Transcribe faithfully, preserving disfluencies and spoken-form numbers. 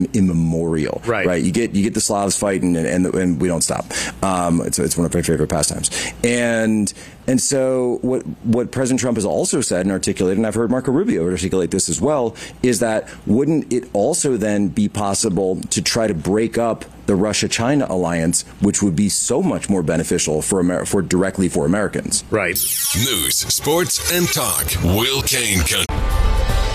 immemorial. Right. Right. You get you get the Slavs fighting, and and, and we don't stop. Um, it's it's one of my favorite pastimes. And and so what what President Trump has also said and articulated, and I've heard Marco Rubio articulate this as well, is that wouldn't it also then be possible to try to break up the Russia-China alliance, which would be so much more beneficial for Amer- for directly for Americans. Right. News, sports, and talk. Will Cain Country.